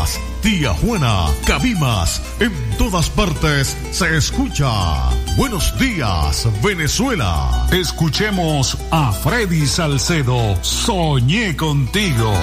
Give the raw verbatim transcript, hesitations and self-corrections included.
Cabimas, Tía Juana, Cabimas, en todas partes se escucha. Buenos días, Venezuela. Escuchemos a Freddy Salcedo, Soñé contigo.